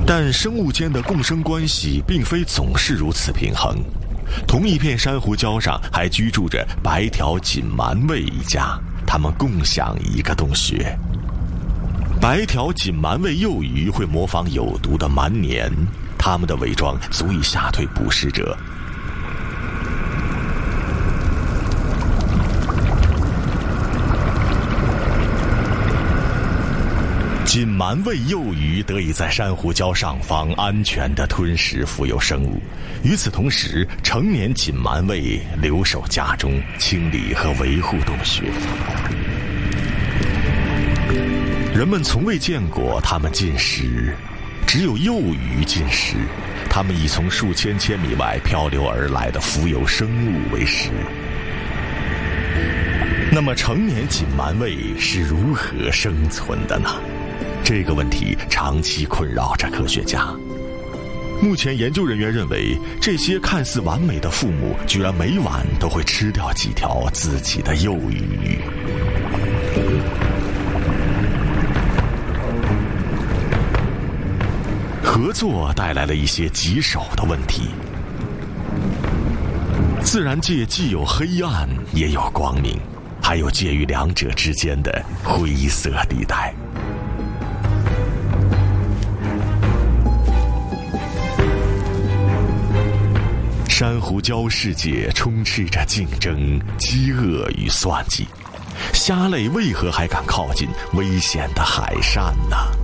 但生物间的共生关系并非总是如此平衡。同一片珊瑚礁上还居住着白条锦鳗胃一家，他们共享一个洞穴。白条锦鳗胃幼鱼会模仿有毒的鳗黏，它们的伪装足以吓退捕食者。锦鳗胃幼鱼得以在珊瑚礁上方安全地吞食浮游生物，与此同时，成年锦鳗胃留守家中，清理和维护洞穴。人们从未见过它们进食，只有幼鱼进食，它们以从数千千米外漂流而来的浮游生物为食。那么成年锦鳗胃是如何生存的呢？这个问题长期困扰着科学家。目前研究人员认为，这些看似完美的父母居然每晚都会吃掉几条自己的幼鱼。合作带来了一些棘手的问题。自然界既有黑暗，也有光明，还有介于两者之间的灰色地带。珊瑚礁世界充斥着竞争、饥饿与算计，虾类为何还敢靠近危险的海扇呢？